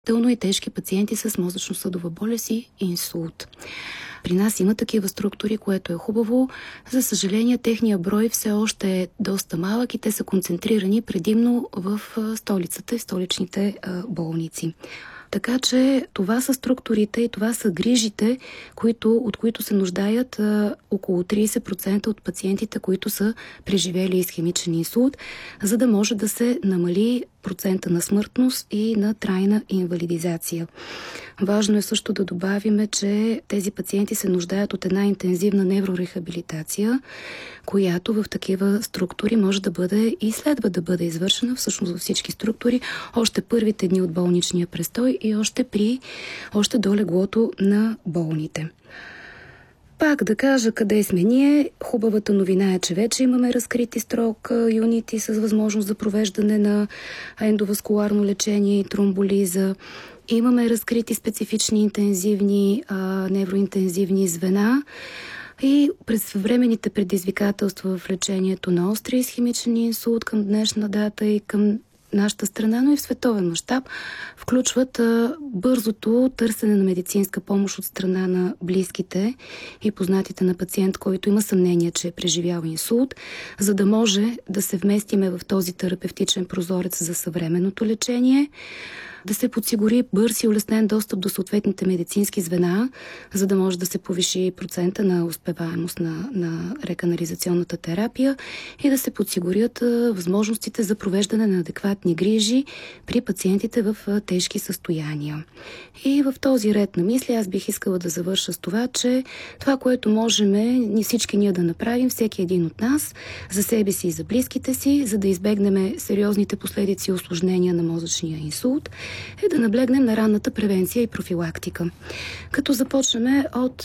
включително и тежки пациенти с мозъчно-съдова болест и инсулт. При нас има такива структури, което е хубаво. За съжаление, техния брой все още е доста малък и те са концентрирани предимно в столицата и столичните болници. Така че това са структурите и това са грижите, от които се нуждаят около 30% от пациентите, които са преживели исхемичен инсулт, за да може да се намали процента на смъртност и на трайна инвалидизация. Важно е също да добавим, че тези пациенти се нуждаят от една интензивна неврорехабилитация, която в такива структури може да бъде и следва да бъде извършена всъщност във всички структури още първите дни от болничния престой и още до леглото на болните. Пак да кажа къде сме ние. Хубавата новина е, че вече имаме разкрити строк юнити с възможност за провеждане на ендоваскуларно лечение и тромболиза. Имаме разкрити специфични интензивни, невроинтензивни звена. И през временните предизвикателства в лечението на острия исхемичен инсулт към днешна дата и към нашата страна, но и в световен мащаб, включват бързото търсене на медицинска помощ от страна на близките и познатите на пациент, който има съмнение, че е преживял инсулт, за да може да се вместиме в този терапевтичен прозорец за съвременното лечение, да се подсигури бърз и улеснен достъп до съответните медицински звена, за да може да се повиши процента на успеваемост на реканализационната терапия и да се подсигурят възможностите за провеждане на адекватни грижи при пациентите в тежки състояния. И в този ред на мисли аз бих искала да завърша с това, че това, което можем всички ние да направим, всеки един от нас, за себе си и за близките си, за да избегнем сериозните последици и усложнения на мозъчния инсулт, е да наблегнем на ранната превенция и профилактика. Като започнем от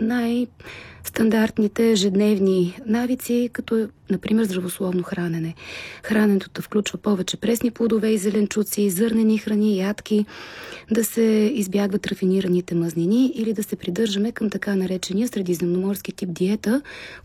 стандартните ежедневни навици, като например здравословно хранене. Храненето да включва повече пресни плодове и зеленчуци, зърнени храни, ядки, да се избягват рафинираните мазнини или да се придържаме към така наречения средиземноморски тип диета,